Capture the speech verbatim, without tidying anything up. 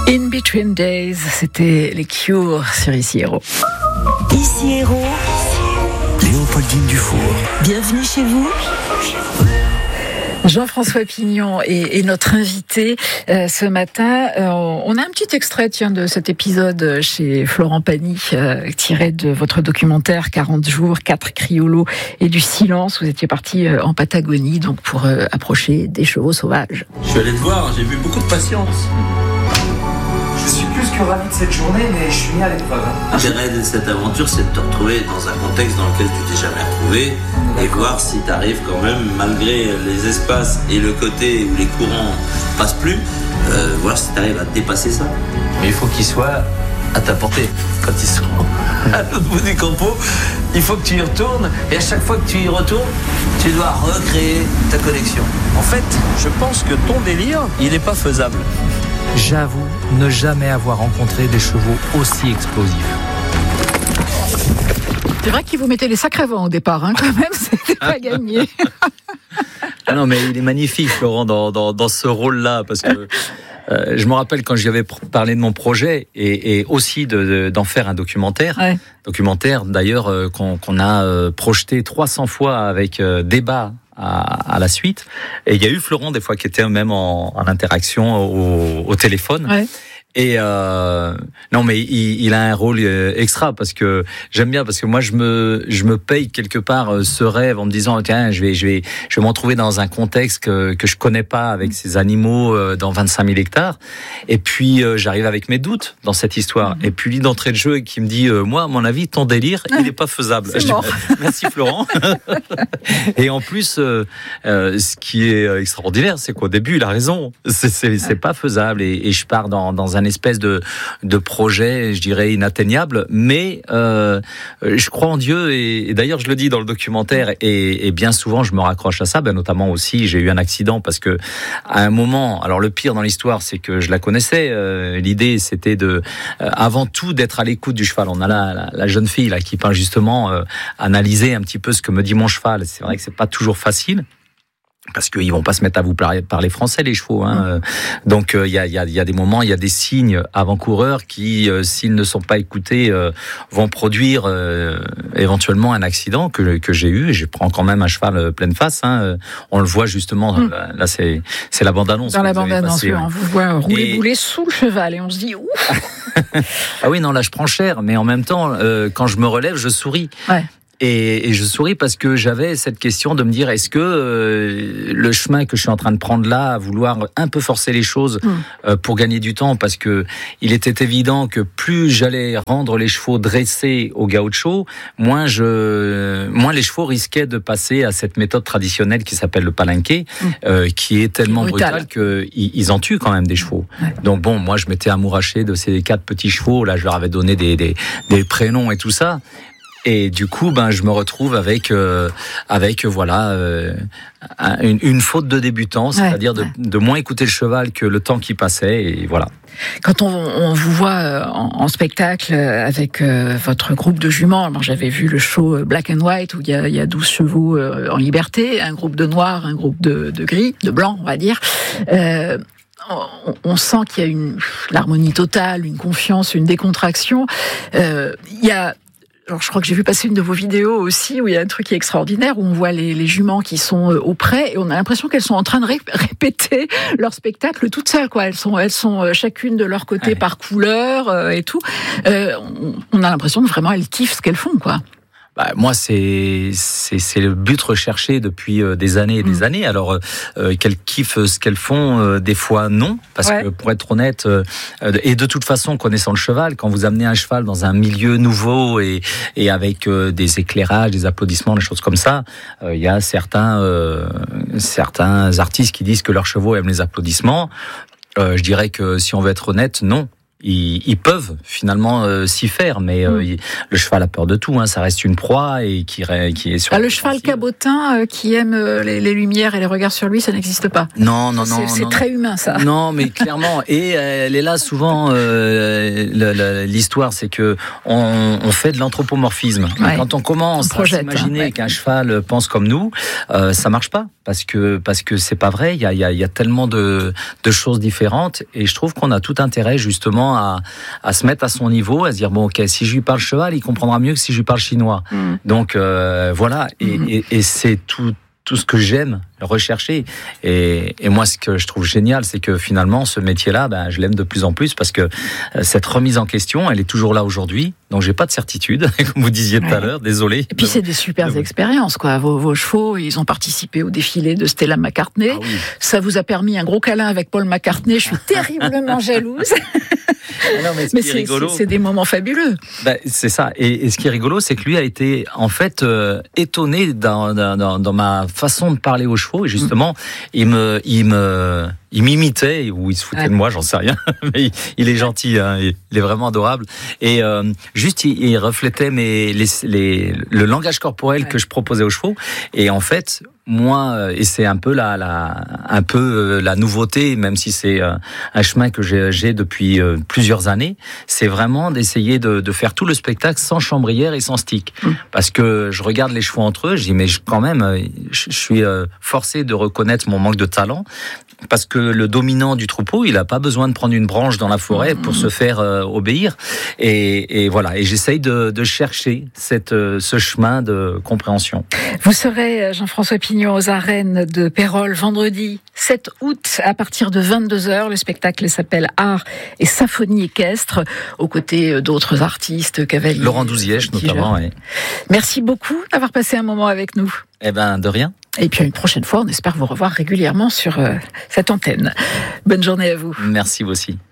In Between Days, c'était les Cure sur Ici Héros. Ici Héros, Léopoldine Dufour. Bienvenue chez vous. Jean-François Pignon est, est notre invité euh, ce matin. Euh, on a un petit extrait tiens, de cet épisode chez Florent Pagny, euh, tiré de votre documentaire quarante jours, quatre criolos et du silence. Vous étiez parti euh, en Patagonie donc pour euh, approcher des chevaux sauvages. Je suis allé te voir, j'ai vu beaucoup de patience. Je suis plus que ravi de cette journée, mais je suis mis à l'épreuve. L'intérêt de cette aventure, c'est de te retrouver dans un contexte dans lequel tu t'es jamais retrouvé et voir si tu arrives quand même, malgré les espaces et le côté où les courants passent plus, euh, voir si tu arrives à dépasser ça. Mais il faut qu'ils soient à ta portée. Quand ils sont à l'autre bout du campo, il faut que tu y retournes et à chaque fois que tu y retournes, tu dois recréer ta connexion. En fait, je pense que ton délire, il n'est pas faisable. J'avoue ne jamais avoir rencontré des chevaux aussi explosifs. C'est vrai qu'il vous mettait les sacrés vents au départ, hein, quand même, c'était pas gagné. Ah non, mais il est magnifique, Florent, dans, dans, dans ce rôle-là, parce que euh, je me rappelle quand je lui avais parlé de mon projet et, et aussi de, de, d'en faire un documentaire. Ouais. Documentaire, d'ailleurs, euh, qu'on, qu'on a euh, projeté trois cents fois avec euh, débat. À, à la suite. Et il y a eu Florent des fois qui était même en, en interaction au, au téléphone. Ouais. Et euh, non mais il, il a un rôle extra parce que j'aime bien parce que moi je me je me paye quelque part ce rêve en me disant tiens je vais je vais je vais m'en trouver dans un contexte que que je connais pas avec ces animaux dans vingt-cinq mille hectares et puis euh, j'arrive avec mes doutes dans cette histoire mmh. et puis lui d'entrée de jeu qui me dit euh, moi à mon avis ton délire il est pas faisable. C'est je mort. Dis, merci Florent. Et en plus euh, euh, ce qui est extraordinaire c'est qu'au début il a raison c'est c'est, c'est pas faisable et, et je pars dans dans un espèce de, de projet, je dirais, inatteignable, mais euh, je crois en Dieu, et, et d'ailleurs je le dis dans le documentaire, et, et bien souvent je me raccroche à ça, ben notamment aussi j'ai eu un accident, parce que à un moment, alors le pire dans l'histoire, c'est que je la connaissais, euh, l'idée c'était de, euh, avant tout d'être à l'écoute du cheval. On a la, la, la jeune fille là qui part justement euh, analyser un petit peu ce que me dit mon cheval, c'est vrai que c'est pas toujours facile, parce qu'ils vont pas se mettre à vous parler français les chevaux, hein. Donc il euh, y a il y a il y a des moments, il y a des signes avant-coureurs qui, euh, s'ils ne sont pas écoutés, euh, vont produire euh, éventuellement un accident que que j'ai eu. Et je prends quand même un cheval euh, pleine face, hein. On le voit justement. Mmh. Là, là c'est c'est la bande-annonce. Dans la bande-annonce, passé, on ouais. vous voit rouler et... bouler sous le cheval et on se dit ouf. Ah oui non là je prends cher, mais en même temps euh, quand je me relève je souris. Ouais. Et, et je souris parce que j'avais cette question de me dire est-ce que euh, le chemin que je suis en train de prendre là, à vouloir un peu forcer les choses mmh. euh, pour gagner du temps, parce que il était évident que plus j'allais rendre les chevaux dressés au gaucho, moins je, moins les chevaux risquaient de passer à cette méthode traditionnelle qui s'appelle le palenqué, mmh. euh, qui est tellement brutale qu'ils ils en tuent quand même des chevaux. Ouais. Donc bon, moi je m'étais amouraché de ces quatre petits chevaux. Là, je leur avais donné des, des, des prénoms et tout ça. Et du coup, ben, je me retrouve avec, euh, avec voilà, euh, une, une faute de débutant, c'est-à-dire ouais, ouais. de, de moins écouter le cheval que le temps qui passait, et voilà. Quand on, on vous voit en, en spectacle avec euh, votre groupe de juments, alors j'avais vu le show Black and White où il y a, il y a douze chevaux euh, en liberté, un groupe de noirs, un groupe de, de gris, de blancs, on va dire. Euh, On, on sent qu'il y a une l'harmonie totale, une confiance, une décontraction. Euh, il y a Alors, je crois que j'ai vu passer une de vos vidéos aussi où il y a un truc qui est extraordinaire où on voit les, les juments qui sont auprès et on a l'impression qu'elles sont en train de ré- répéter leur spectacle toutes seules, quoi. Elles sont, elles sont chacune de leur côté ouais. par couleur euh, et tout. Euh, on, on a l'impression que vraiment elles kiffent ce qu'elles font, quoi. Bah, moi, c'est, c'est, c'est le but recherché depuis euh, des années et des mmh. années. Alors, euh, qu'elles kiffent ce qu'elles font, euh, des fois non, parce ouais. que pour être honnête, euh, et de toute façon, connaissant le cheval, quand vous amenez un cheval dans un milieu nouveau et, et avec euh, des éclairages, des applaudissements, des choses comme ça, il euh, y a certains, euh, certains artistes qui disent que leurs chevaux aiment les applaudissements. Euh, je dirais que si on veut être honnête, non. ils, ils peuvent finalement euh, s'y faire, mais euh, il, le cheval a peur de tout. Hein, ça reste une proie et qui, qui est sur. Ah, le cheval cabotin euh, qui aime euh, les, les lumières et les regards sur lui, ça n'existe pas. Non, non, non. C'est, c'est non, très humain, ça. Non, mais clairement. Et euh, elle est là souvent. Euh, le, le, l'histoire, c'est que on, on fait de l'anthropomorphisme. Ouais. Quand on commence on projette, à s'imaginer hein, ouais. qu'un cheval pense comme nous, euh, ça marche pas parce que parce que c'est pas vrai. Il y a il y a, il y a tellement de de choses différentes et je trouve qu'on a tout intérêt justement à à se mettre à son niveau, à se dire bon ok, si je lui parle cheval, il comprendra mieux que si je lui parle chinois. Mm. Donc euh, voilà et, mm. et, et c'est tout tout ce que j'aime rechercher. Et, et moi, ce que je trouve génial, c'est que finalement, ce métier-là, ben, je l'aime de plus en plus parce que cette remise en question, elle est toujours là aujourd'hui. Donc, j'ai pas de certitude, comme vous disiez ouais. tout à l'heure. Désolé. Et puis, c'est des super expériences, quoi. Vos, vos chevaux, ils ont participé au défilé de Stella McCartney. Ah oui. Ça vous a permis un gros câlin avec Paul McCartney. Je suis terriblement jalouse. Non, mais, ce mais qui est c'est, rigolo, c'est, c'est des moments fabuleux. Ben, c'est ça. Et, et ce qui est rigolo, c'est que lui a été en fait euh, étonné dans, dans, dans ma façon de parler aux chevaux. Et justement, mmh. il me, il me, il m'imitait ou il se foutait ah. de moi, j'en sais rien. Mais il, il est gentil, hein, il est vraiment adorable. Et euh, juste, il, il reflétait mes, les, les, le langage corporel ouais. que je proposais aux chevaux. Et en fait, moi, et c'est un peu la, la, un peu la nouveauté, même si c'est un chemin que j'ai, j'ai depuis plusieurs années, c'est vraiment d'essayer de, de faire tout le spectacle sans chambrière et sans stick. Mmh. Parce que je regarde les chevaux entre eux, je dis mais je, quand même, je, je suis forcé de reconnaître mon manque de talent. Parce que le dominant du troupeau, il n'a pas besoin de prendre une branche dans la forêt pour se faire euh, obéir. Et, et voilà. Et j'essaye de, de chercher cette, euh, ce chemin de compréhension. Vous serez, Jean-François Pignon, aux arènes de Pérols vendredi sept août à partir de vingt-deux heures. Le spectacle s'appelle Art et Symphonie équestre, aux côtés d'autres artistes, cavaliers. Laurent Douzièche, notamment. Ouais. Merci beaucoup d'avoir passé un moment avec nous. Eh ben, de rien. Et puis une prochaine fois, on espère vous revoir régulièrement sur euh, cette antenne. Bonne journée à vous. Merci vous aussi.